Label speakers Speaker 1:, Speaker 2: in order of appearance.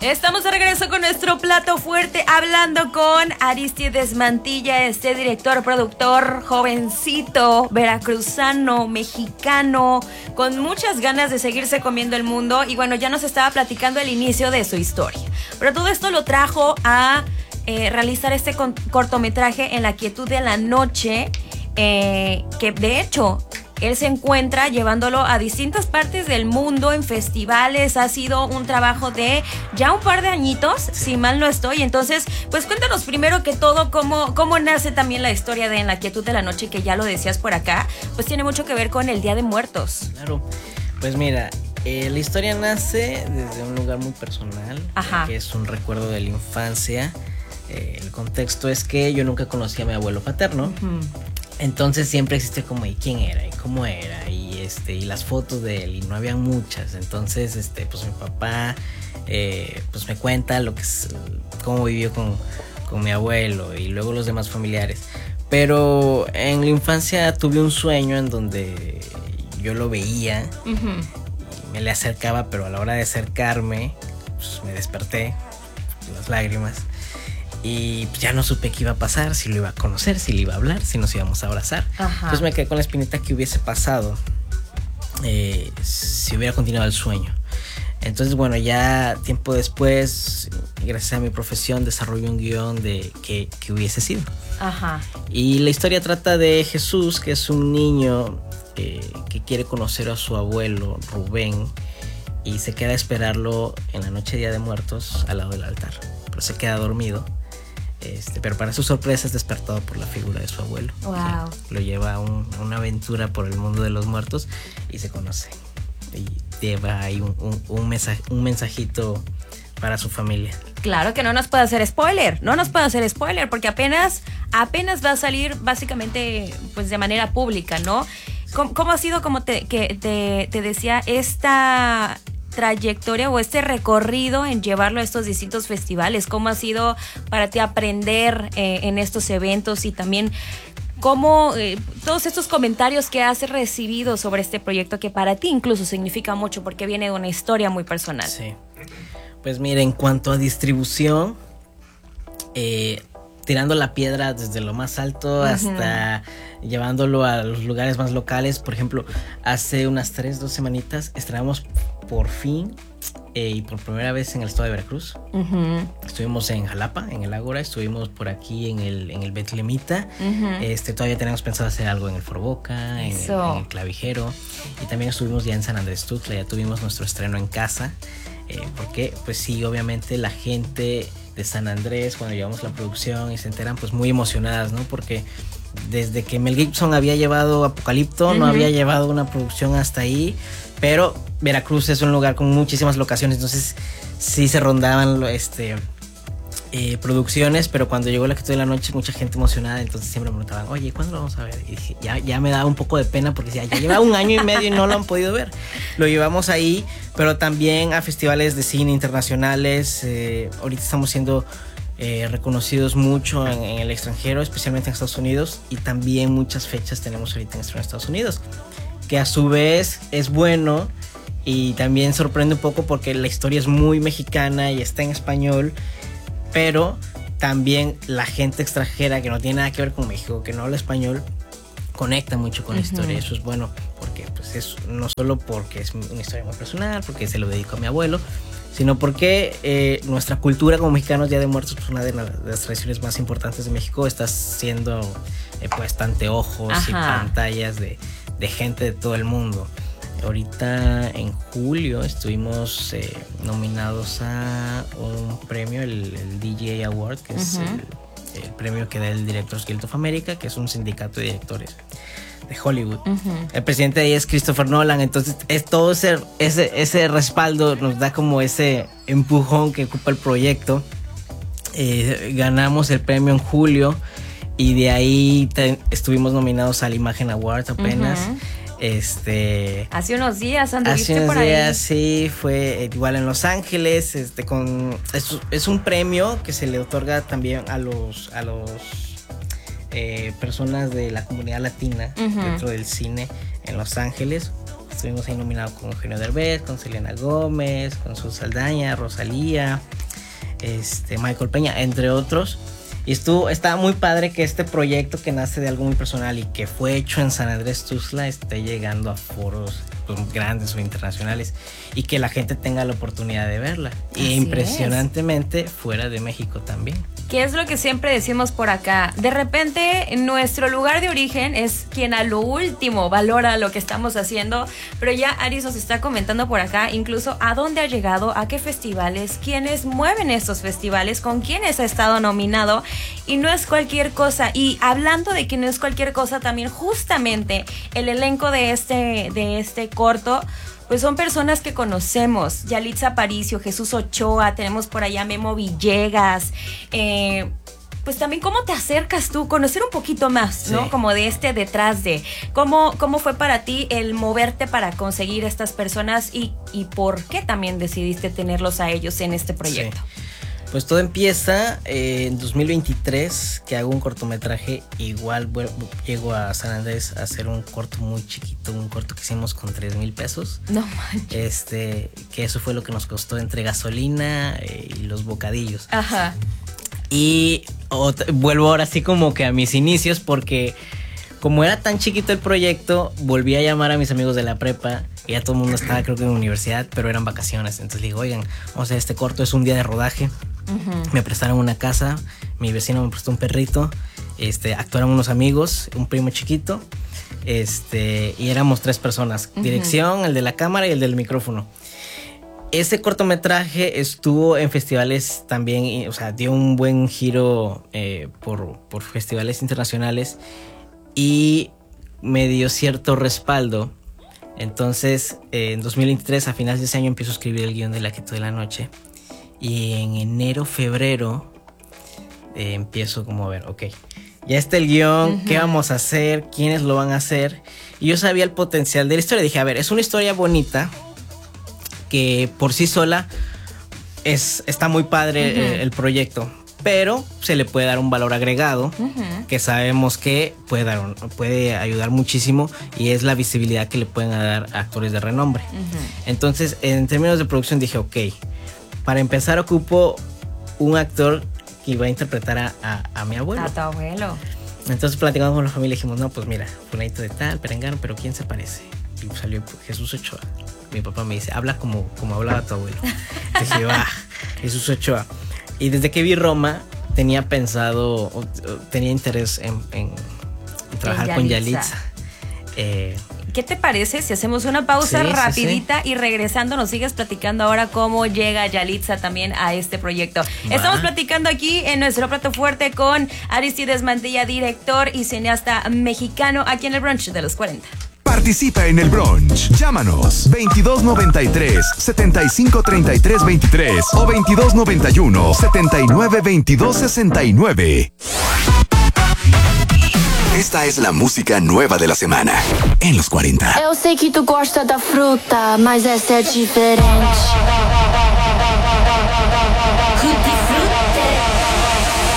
Speaker 1: Estamos de regreso con nuestro plato fuerte, hablando con Arístides Mantilla, este director, productor, jovencito, veracruzano, mexicano, con muchas ganas de seguirse comiendo el mundo. Y bueno, ya nos estaba platicando el inicio de su historia. Pero todo esto lo trajo a realizar este cortometraje en la quietud de la noche, que de hecho él se encuentra llevándolo a distintas partes del mundo, en festivales. Ha sido un trabajo de ya un par de añitos, si mal no estoy. Entonces, pues cuéntanos primero que todo cómo nace también la historia de En la quietud de la noche, que ya lo decías por acá, pues tiene mucho que ver con el Día de Muertos.
Speaker 2: Claro, pues mira, la historia nace desde un lugar muy personal, que es un recuerdo de la infancia. El contexto es que yo nunca conocí a mi abuelo paterno. Entonces siempre existía como, ¿y quién era? ¿Y cómo era? Y las fotos de él, y no había muchas. Entonces, pues mi papá, pues me cuenta cómo vivió con mi abuelo y luego los demás familiares. Pero en la infancia tuve un sueño en donde yo lo veía, y me le acercaba, pero a la hora de acercarme, pues me desperté, las lágrimas. Y ya no supe qué iba a pasar, si lo iba a conocer, si le iba a hablar, si nos íbamos a abrazar. Entonces me quedé con la espinita que hubiese pasado si hubiera continuado el sueño. Entonces, bueno, ya tiempo después, gracias a mi profesión, desarrollé un guión de que hubiese sido. Y la historia trata de Jesús, que es un niño que quiere conocer a su abuelo Rubén, y se queda a esperarlo en la noche de Día de Muertos al lado del altar. Pero se queda dormido. Pero para su sorpresa es despertado por la figura de su abuelo.
Speaker 1: Wow.
Speaker 2: Lo lleva a una aventura por el mundo de los muertos y se conoce. Y lleva ahí un mensajito para su familia.
Speaker 1: Claro que no nos puede hacer spoiler, porque apenas va a salir básicamente pues de manera pública, ¿no? ¿Cómo ha sido, como te decía, esta trayectoria o este recorrido en llevarlo a estos distintos festivales? ¿Cómo ha sido para ti aprender en estos eventos, y también cómo todos estos comentarios que has recibido sobre este proyecto, que para ti incluso significa mucho porque viene de una historia muy personal?
Speaker 2: Sí, pues mira, en cuanto a distribución, tirando la piedra desde lo más alto hasta llevándolo a los lugares más locales. Por ejemplo, hace unas 2 semanitas estrenamos por fin y por primera vez en el estado de Veracruz. Estuvimos en Jalapa, en el Ágora, estuvimos por aquí en el Betlemita. Todavía tenemos pensado hacer algo en el Forboca, en el Clavijero, y también estuvimos ya en San Andrés Tuxtla. Ya tuvimos nuestro estreno en casa, porque pues sí, obviamente la gente de San Andrés, cuando llevamos la producción y se enteran, pues muy emocionadas, ¿no? Porque desde que Mel Gibson había llevado Apocalipto, no había llevado una producción hasta ahí. Pero Veracruz es un lugar con muchísimas locaciones, entonces sí se rondaban producciones. Pero cuando llegó La quietud de la noche, mucha gente emocionada, entonces siempre me preguntaban, oye, ¿cuándo lo vamos a ver? Y dije, ya me daba un poco de pena, porque decía, ya lleva 1 año y medio y no lo han podido ver. Lo llevamos ahí, pero también a festivales de cine internacionales. Ahorita estamos siendo reconocidos mucho en el extranjero, especialmente en Estados Unidos, y también muchas fechas tenemos ahorita en Estados Unidos, que a su vez es bueno y también sorprende un poco porque la historia es muy mexicana y está en español, pero también la gente extranjera que no tiene nada que ver con México, que no habla español, conecta mucho con la historia. Eso es bueno, porque pues es no solo porque es una historia muy personal, porque se lo dedico a mi abuelo, sino porque nuestra cultura como mexicanos, Día de Muertos, pues una de las tradiciones más importantes de México, está siendo puesta ante ojos y pantallas de gente de todo el mundo. Ahorita en julio estuvimos nominados a un premio, el DJ Award, que es el premio que da el Directors Guild of America, que es un sindicato de directores de Hollywood. El presidente de ahí es Christopher Nolan. Entonces es todo ese respaldo nos da como ese empujón que ocupa el proyecto. Ganamos el premio en julio y de ahí estuvimos nominados al Imagen Award apenas.
Speaker 1: Hace unos días
Speaker 2: anduviste
Speaker 1: por ahí.
Speaker 2: Días, sí, fue igual en Los Ángeles. Es un premio que se le otorga también a los personas de la comunidad latina dentro del cine en Los Ángeles. estuvimos ahí nominados con Eugenio Derbez, con Selena Gómez, con Sus Saldaña, Rosalía, Michael Peña, entre otros. Y estaba muy padre que este proyecto que nace de algo muy personal y que fue hecho en San Andrés Tuxtla esté llegando a foros grandes o internacionales y que la gente tenga la oportunidad de verla. Y impresionantemente fuera de México también.
Speaker 1: ¿Qué es lo que siempre decimos por acá? De repente, nuestro lugar de origen es quien a lo último valora lo que estamos haciendo, pero ya Aris nos está comentando por acá incluso a dónde ha llegado, a qué festivales, quiénes mueven estos festivales, con quiénes ha estado nominado, y no es cualquier cosa. Y hablando de que no es cualquier cosa, también justamente el elenco de este corto, pues son personas que conocemos. Yalitza Aparicio, Jesús Ochoa, tenemos por allá Memo Villegas. Pues también cómo te acercas tú, conocer un poquito más, ¿no? Como de detrás de. ¿Cómo fue para ti el moverte para conseguir estas personas y por qué también decidiste tenerlos a ellos en este proyecto?
Speaker 2: Sí. Pues todo empieza en 2023, que hago un cortometraje. Igual llego a San Andrés a hacer un corto muy chiquito, un corto que hicimos con 3,000 pesos.
Speaker 1: No manches.
Speaker 2: Que eso fue lo que nos costó entre gasolina y los bocadillos.
Speaker 1: Ajá.
Speaker 2: Y vuelvo ahora sí como que a mis inicios, porque como era tan chiquito el proyecto, volví a llamar a mis amigos de la prepa. Y ya todo el mundo estaba, creo que en universidad, pero eran vacaciones. Entonces digo, oigan, vamos a hacer este corto, es un día de rodaje. Uh-huh. Me prestaron una casa, mi vecino me prestó un perrito, actuaron unos amigos, un primo chiquito, y éramos 3 personas. Uh-huh. Dirección, el de la cámara y el del micrófono. Ese cortometraje estuvo en festivales también, o sea, dio un buen giro por festivales internacionales y me dio cierto respaldo. Entonces, en 2023, a finales de ese año, empiezo a escribir el guión de La Quietud de la Noche. Y en enero, febrero, empiezo como a ver, ok, ya está el guión, uh-huh. ¿Qué vamos a hacer? ¿Quiénes lo van a hacer? Y yo sabía el potencial de la historia. Dije, a ver, es una historia bonita que por sí sola está muy padre, uh-huh. el proyecto, pero se le puede dar un valor agregado, uh-huh. que sabemos que puede ayudar muchísimo, y es la visibilidad que le pueden dar a actores de renombre. Uh-huh. Entonces, en términos de producción dije, ok, para empezar ocupo un actor que iba a interpretar a mi abuelo.
Speaker 1: A tu abuelo.
Speaker 2: Entonces platicamos con la familia y dijimos, no, pues mira, fulanito de tal, perengano, pero ¿quién se parece? Y salió Jesús Ochoa. Mi papá me dice, habla como hablaba tu abuelo. Dije, Jesús Ochoa. Y desde que vi Roma, tenía interés en trabajar con Yalitza.
Speaker 1: ¿Qué te parece si hacemos una pausa rapidita y regresando nos sigues platicando ahora cómo llega Yalitza también a este proyecto? Estamos platicando aquí en nuestro plato fuerte con Aristides Mantilla, director y cineasta mexicano, aquí en el Brunch de los 40.
Speaker 3: Participa en el brunch. Llámanos 2293-7533-23 o 2291-792269. Esta es la música nueva de la semana en los 40.
Speaker 4: Eu sei que tu gosta da fruta, mas essa é diferente.